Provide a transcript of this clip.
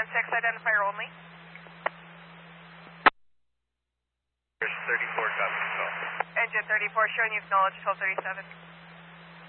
6 identifier only. There's 34 copies. Engine 34 showing you acknowledged 1237.